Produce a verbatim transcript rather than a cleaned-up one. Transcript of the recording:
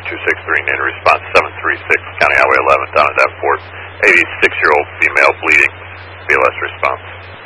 two six three, name response seven three six, County Highway eleven, down in Davenport. eighty-six-year-old female bleeding, B L S response.